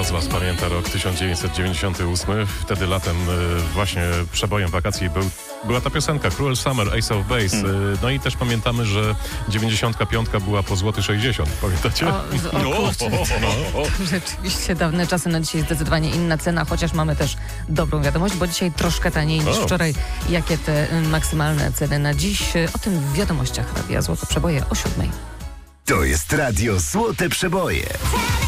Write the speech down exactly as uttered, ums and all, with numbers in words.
z Was pamięta rok tysiąc dziewięćset dziewięćdziesiąty ósmy. Wtedy latem właśnie przebojem wakacji był, była ta piosenka Cruel Summer, Ace of Base. Hmm. No i też pamiętamy, że dziewięćdziesiątka piątka była po złoty sześćdziesiąt. Pamiętacie? O, o, kurczę, no. Rzeczywiście dawne czasy. No dzisiaj zdecydowanie inna cena, chociaż mamy też dobrą wiadomość, bo dzisiaj troszkę taniej niż o. wczoraj. Jakie te maksymalne ceny na dziś? O tym w wiadomościach Radia Złote Przeboje o siódmej. To jest Radio Złote Przeboje.